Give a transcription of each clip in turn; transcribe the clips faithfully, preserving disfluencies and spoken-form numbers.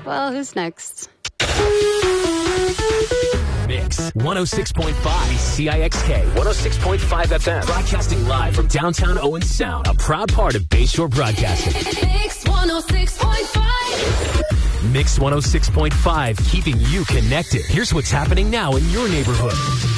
Well, who's next? Mix one oh six point five C I X K, one oh six point five F M, broadcasting live from downtown Owen Sound, a proud part of Bayshore Broadcasting. Mix one oh six point five. Mix one oh six point five, keeping you connected. Here's what's happening now in your neighborhood.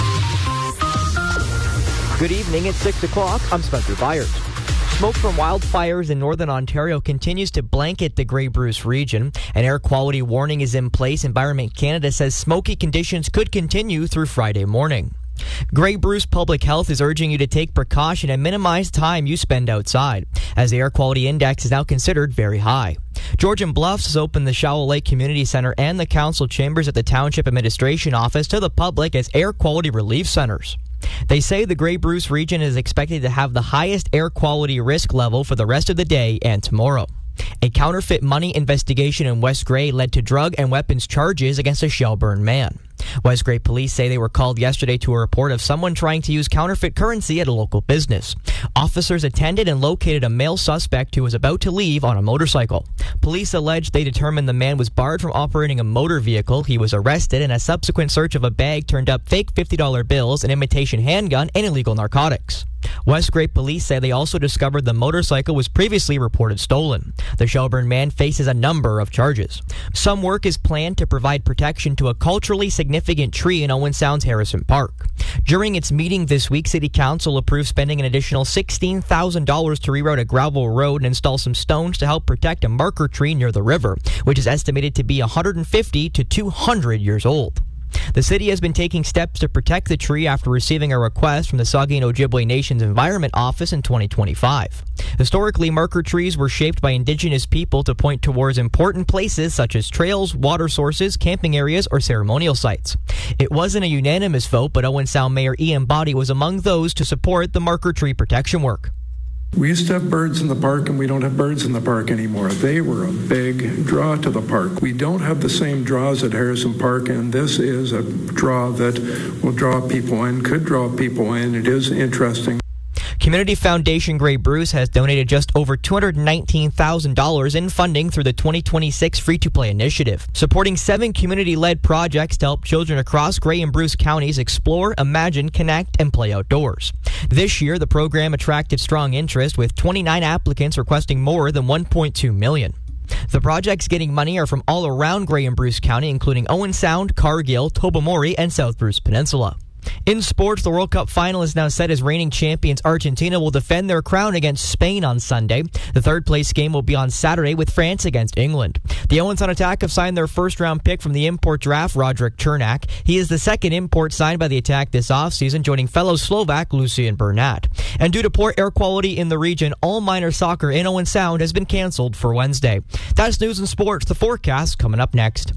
Good evening. It's six o'clock. I'm Spencer Byers. Smoke from wildfires in northern Ontario continues to blanket the Grey Bruce region. An air quality warning is in place. Environment Canada says smoky conditions could continue through Friday morning. Grey Bruce Public Health is urging you to take precaution and minimize time you spend outside, as the air quality index is now considered very high. Georgian Bluffs has opened the Shallow Lake Community Center and the council chambers at the Township Administration Office to the public as air quality relief centers. They say the Grey Bruce region is expected to have the highest air quality risk level for the rest of the day and tomorrow. A counterfeit money investigation in West Grey led to drug and weapons charges against a Shelburne man. West Grey police say they were called yesterday to a report of someone trying to use counterfeit currency at a local business. Officers attended and located a male suspect who was about to leave on a motorcycle. Police alleged they determined the man was barred from operating a motor vehicle. He was arrested, and a subsequent search of a bag turned up fake fifty dollar bills, an imitation handgun, and illegal narcotics. West Grey police say they also discovered the motorcycle was previously reported stolen. The Shelburne man faces a number of charges. Some work is planned to provide protection to a culturally significant tree in Owen Sound's Harrison Park. During its meeting this week, City Council approved spending an additional sixteen thousand dollars to reroute a gravel road and install some stones to help protect a marker tree near the river, which is estimated to be one hundred fifty to two hundred years old. The city has been taking steps to protect the tree after receiving a request from the Saugeen Ojibwe Nation's Environment Office in twenty twenty-five. Historically, marker trees were shaped by Indigenous people to point towards important places such as trails, water sources, camping areas, or ceremonial sites. It wasn't a unanimous vote, but Owen Sound Mayor Ian Boddy was among those to support the marker tree protection work. We used to have birds in the park, and we don't have birds in the park anymore. They were a big draw to the park. We don't have the same draws at Harrison Park, and this is a draw that will draw people in, could draw people in. It is interesting. Community Foundation Grey Bruce has donated just over two hundred nineteen thousand dollars in funding through the twenty twenty-six Free-to-Play initiative, supporting seven community-led projects to help children across Grey and Bruce counties explore, imagine, connect, and play outdoors. This year, the program attracted strong interest, with twenty-nine applicants requesting more than one point two million dollars. The projects getting money are from all around Grey and Bruce County, including Owen Sound, Cargill, Tobermory, and South Bruce Peninsula. In sports, the World Cup final is now set as reigning champions Argentina will defend their crown against Spain on Sunday. The third-place game will be on Saturday with France against England. The Owens on Attack have signed their first-round pick from the import draft, Roderick Chernak. He is the second import signed by the Attack this offseason, joining fellow Slovak Lucian Bernat. And due to poor air quality in the region, all minor soccer in Owen Sound has been canceled for Wednesday. That's news and sports. The forecast coming up next.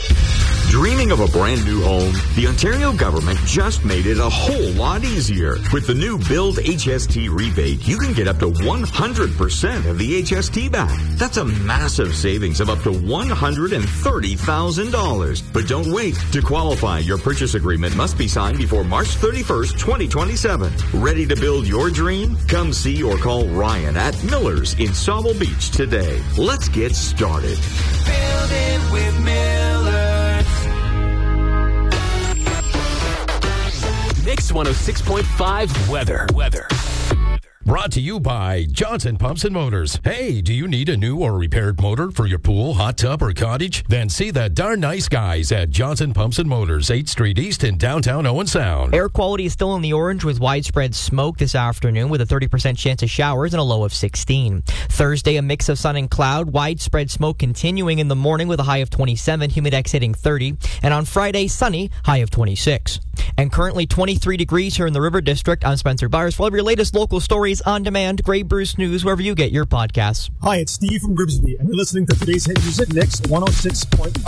Dreaming of a brand new home? The Ontario government just made it a whole lot easier. With the new Build H S T rebate, you can get up to one hundred percent of the H S T back. That's a massive savings of up to one hundred thirty thousand dollars. But don't wait. To qualify, your purchase agreement must be signed before March thirty-first, twenty twenty-seven. Ready to build your dream? Come see or call Ryan at Miller's in Sauble Beach today. Let's get started. Build it with Miller's. Mix one oh six point five weather. Weather. Brought to you by Johnson Pumps and Motors. Hey, do you need a new or repaired motor for your pool, hot tub, or cottage? Then see the darn nice guys at Johnson Pumps and Motors, eighth Street East in downtown Owen Sound. Air quality is still in the orange with widespread smoke this afternoon with a thirty percent chance of showers and a low of sixteen. Thursday, a mix of sun and cloud, widespread smoke continuing in the morning with a high of twenty-seven, humidex hitting thirty. And on Friday, sunny, high of twenty-six. And currently twenty-three degrees here in the River District. I'm Spencer Byers. For all of your latest local stories on demand, Grey Bruce News, wherever you get your podcasts. Hi, it's Steve from Grimsby, and you're listening to today's hit music, Mix one oh six point five.